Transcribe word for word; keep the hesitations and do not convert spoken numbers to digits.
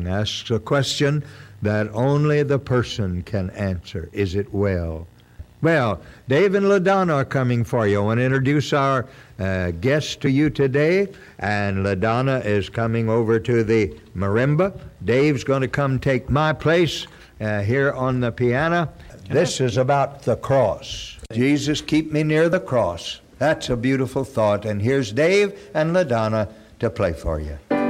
and asks a question that only the person can answer. Is it well? Well, Dave and LaDonna are coming for you. I want to introduce our uh, guest to you today, and LaDonna is coming over to the marimba. Dave's going to come take my place uh, here on the piano. This is about the cross. Jesus, keep me near the cross. That's a beautiful thought, and here's Dave and LaDonna to play for you.